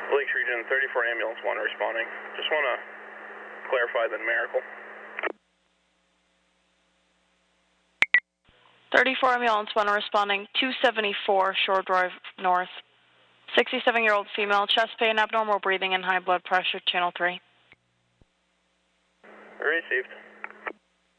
Lakes Region 34 Ambulance 1 responding. Just want to clarify the numerical. 34 Ambulance 1 responding, 274 Shore Drive North. 67-year-old female, chest pain, abnormal breathing, and high blood pressure, channel 3. Received.